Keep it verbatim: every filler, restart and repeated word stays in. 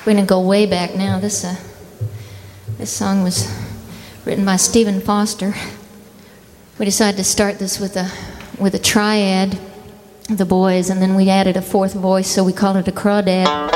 We're going to go way back now. This uh, this song was written by Stephen Foster. We decided to start this with a with a triad, the boys, and then we added a fourth voice, so we called it a crawdad.